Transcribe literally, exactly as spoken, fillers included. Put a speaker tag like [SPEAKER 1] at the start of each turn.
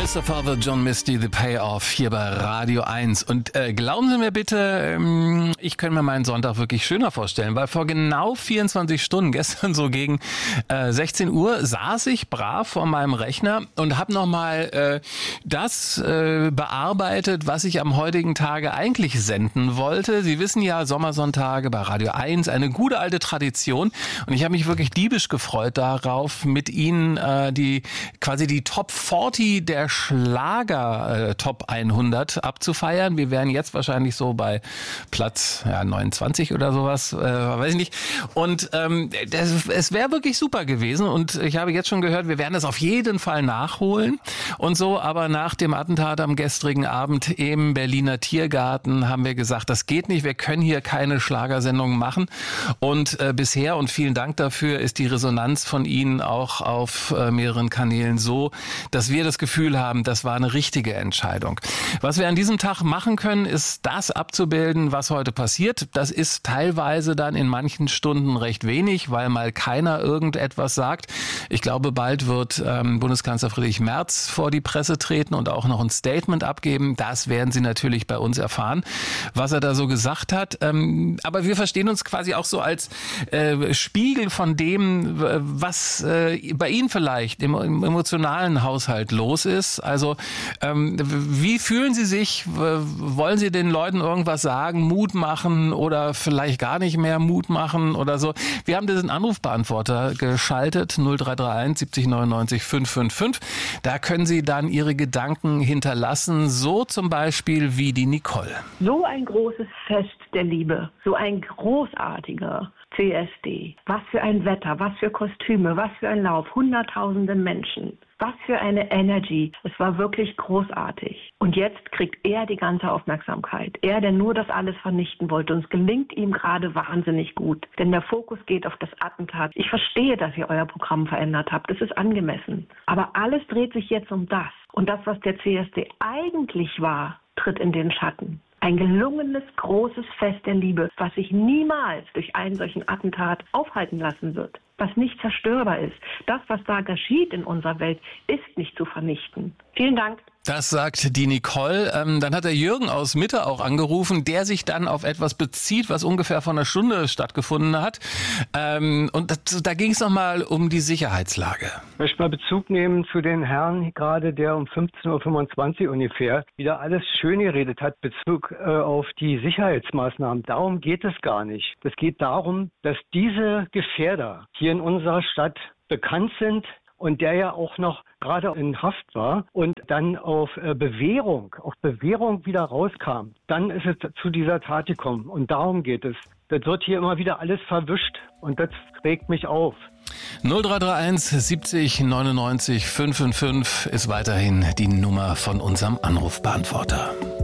[SPEAKER 1] Christopher the John Misty, The Payoff hier bei Radio eins. Und äh, glauben Sie mir bitte, ähm, ich könnte mir meinen Sonntag wirklich schöner vorstellen, weil vor genau vierundzwanzig Stunden, gestern so gegen äh, sechzehn Uhr, saß ich brav vor meinem Rechner und habe nochmal äh, das äh, bearbeitet, was ich am heutigen Tage eigentlich senden wollte. Sie wissen ja, Sommersonntage bei Radio eins, eine gute alte Tradition. Und ich habe mich wirklich diebisch gefreut darauf, mit Ihnen äh, die quasi die Top vierzig der Schlager äh, Top hundert abzufeiern. Wir wären jetzt wahrscheinlich so bei Platz ja, neunundzwanzig oder sowas, äh, weiß ich nicht. Und ähm, das, es wäre wirklich super gewesen. Und ich habe jetzt schon gehört, wir werden das auf jeden Fall nachholen und so. Aber nach dem Attentat am gestrigen Abend im Berliner Tiergarten haben wir gesagt, das geht nicht. Wir können hier keine Schlagersendung machen. Und äh, bisher, und vielen Dank dafür, ist die Resonanz von Ihnen auch auf äh, mehreren Kanälen so, dass wir das Gefühl haben, das war eine richtige Entscheidung. Was wir an diesem Tag machen können, ist das abzubilden, was heute passiert. Das ist teilweise dann in manchen Stunden recht wenig, weil mal keiner irgendetwas sagt. Ich glaube, bald wird ähm, Bundeskanzler Friedrich Merz vor die Presse treten und auch noch ein Statement abgeben. Das werden Sie natürlich bei uns erfahren, was er da so gesagt hat. Ähm, aber wir verstehen uns quasi auch so als äh, Spiegel von dem, was äh, bei Ihnen vielleicht im, im emotionalen Haushalt los ist. Also ähm, wie fühlen Sie sich? Wollen Sie den Leuten irgendwas sagen, Mut machen oder vielleicht gar nicht mehr Mut machen oder so? Wir haben diesen Anrufbeantworter geschaltet, null drei drei eins siebzig neunundneunzig fünf fünf fünf. Da können Sie dann Ihre Gedanken hinterlassen, so zum Beispiel wie die Nicole.
[SPEAKER 2] So ein großes Fest der Liebe, so ein großartiger C S D. Was für ein Wetter, was für Kostüme, was für ein Lauf, hunderttausende Menschen. Was für eine Energy. Es war wirklich großartig. Und jetzt kriegt er die ganze Aufmerksamkeit. Er, der nur das alles vernichten wollte. Und es gelingt ihm gerade wahnsinnig gut. Denn der Fokus geht auf das Attentat. Ich verstehe, dass ihr euer Programm verändert habt. Es ist angemessen. Aber alles dreht sich jetzt um das. Und das, was der C S D eigentlich war, tritt in den Schatten. Ein gelungenes, großes Fest der Liebe, was sich niemals durch einen solchen Attentat aufhalten lassen wird. Was nicht zerstörbar ist. Das, was da geschieht in unserer Welt, ist nicht zu vernichten. Vielen Dank.
[SPEAKER 1] Das sagt die Nicole. Ähm, dann hat der Jürgen aus Mitte auch angerufen, der sich dann auf etwas bezieht, was ungefähr vor einer Stunde stattgefunden hat. Ähm, und das, da ging es nochmal um die Sicherheitslage.
[SPEAKER 3] Ich möchte mal Bezug nehmen zu den Herrn gerade, der um fünfzehn Uhr fünfundzwanzig ungefähr wieder alles schön geredet hat, Bezug äh, auf die Sicherheitsmaßnahmen. Darum geht es gar nicht. Es geht darum, dass diese Gefährder hier in unserer Stadt bekannt sind, und der ja auch noch gerade in Haft war und dann auf äh, Bewährung, auf Bewährung wieder rauskam, dann ist es zu dieser Tat gekommen. Und darum geht es. Das wird hier immer wieder alles verwischt und das regt mich auf.
[SPEAKER 1] null drei drei eins siebzig neunundneunzig fünf fünf fünf ist weiterhin die Nummer von unserem Anrufbeantworter.